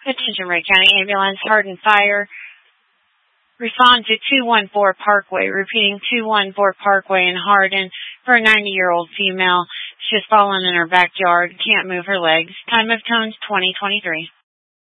Attention, Wright County Ambulance, Hardin Fire. Respond to 214 Parkway, repeating 214 Parkway in Hardin for a 90-year-old female. She's fallen in her backyard, can't move her legs. Time of tones 2023.